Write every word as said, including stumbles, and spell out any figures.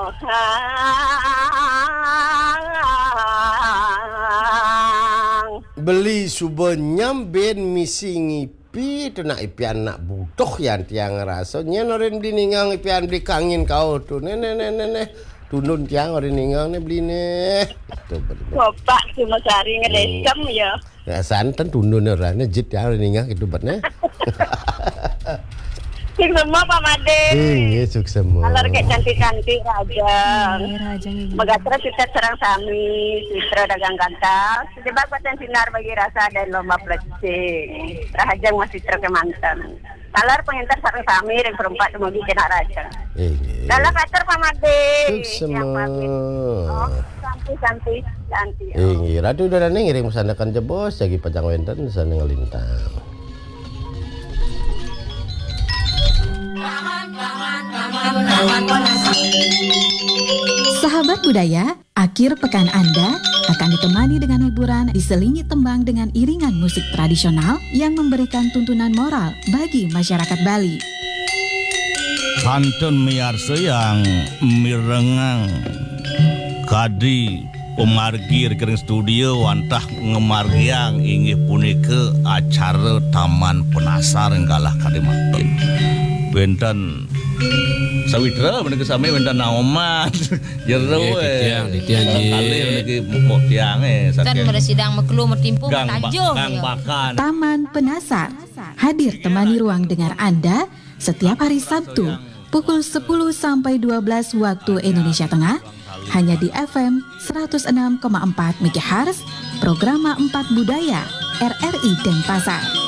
Beli subenyam ben misi ngipi tu nak ipian nak butuh yang tiang rasa nya noren beli ningang ipian beli kangin kau tu ne ne ne ne tunun tiang noren ningang ne beli ne tu beli. Bapak cuma cari ngedesam ya. Ya santan tunun orang ne jit tiang noren ningang itu batnya. Sing semua Pak Made. Iya suk semua. Alar kayak cantik-cantik aja. Rajang ibu. Megatra kita serang sami, Citra dagang kantal. Sejebak paten sinar bagi rasa dan lomba plecing. Rahajang masih Citra kemantan. Alar pengintar sarang sami yang perempat mogi kena rajang. Iya. Dalam kater Pak Made. Suk semua. Oh, cantik-cantik, cantik. Iya, ratu udah nane ngirim sandakan jebos lagi pajang wenten sana ngelintang. Sahabat budaya, akhir pekan Anda akan ditemani dengan hiburan diselingi tembang dengan iringan musik tradisional yang memberikan tuntunan moral bagi masyarakat Bali. Kantun miarsa yang mirengang kadi pemargir kering studio wantah ngemargiang inggih punika acara Taman Penasar enggalah kadimaten. Benten Sawitra menika sami benten naoman jero we tiang di tiang ji kali meniki mok tiang e kan bersidang meklu mertimpu gang tanjo gang bakan. Taman Penasar hadir temani ruang dengar Anda setiap hari Sabtu pukul sepuluh sampai dua belas waktu Indonesia Tengah hanya di F M seratus enam koma empat MHz Programa empat Budaya R R I Denpasar.